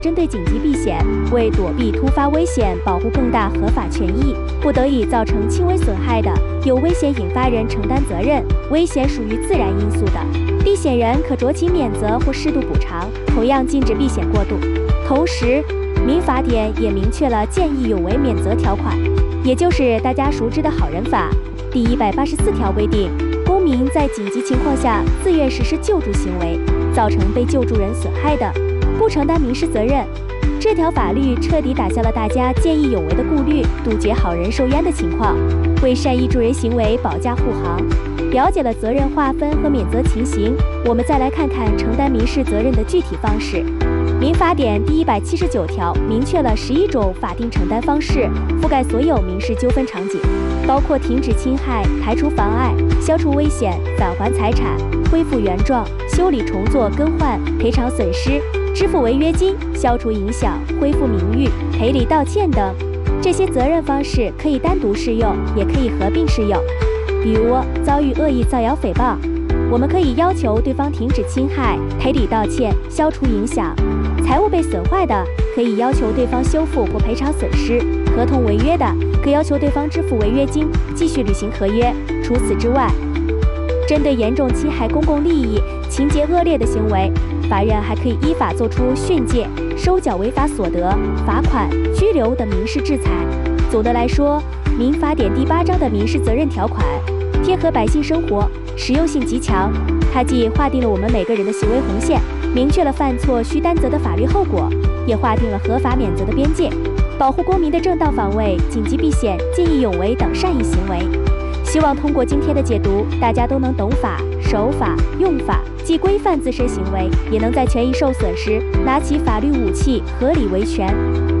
针对紧急避险，为躲避突发危险，保护更大合法权益，不得已造成轻微损害的，由危险引发人承担责任。危险属于自然因素的，避险人可酌情免责或适度补偿，同样禁止避险过度。同时，民法典也明确了见义勇为免责条款，也就是大家熟知的好人法。第184条规定，公民在紧急情况下自愿实施救助行为，造成被救助人损害的，不承担民事责任。这条法律彻底打消了大家见义勇为的顾虑，杜绝好人受冤的情况，为善意助人行为保驾护航。了解了责任划分和免责情形，我们再来看看承担民事责任的具体方式。民法典第179条明确了11种法定承担方式，覆盖所有民事纠纷场景，包括停止侵害、排除妨碍、消除危险、返还财产、恢复原状、修理重做更换、赔偿损失、支付违约金、消除影响、恢复名誉、赔礼道歉等。这些责任方式可以单独适用，也可以合并适用。比如遭遇恶意造谣诽谤，我们可以要求对方停止侵害、赔礼道歉、消除影响；财物被损坏的，可以要求对方修复或赔偿损失；合同违约的，可要求对方支付违约金，继续履行合约。除此之外，针对严重侵害公共利益、情节恶劣的行为，法院还可以依法作出训诫、收缴违法所得、罚款、拘留等民事制裁。总的来说，民法典第8章的民事责任条款贴合百姓生活，实用性极强。它既划定了我们每个人的行为红线，明确了犯错需担责的法律后果，也划定了合法免责的边界，保护公民的正当防卫、紧急避险、见义勇为等善意行为。希望通过今天的解读，大家都能懂法、守法、用法，既规范自身行为，也能在权益受损时拿起法律武器，合理维权。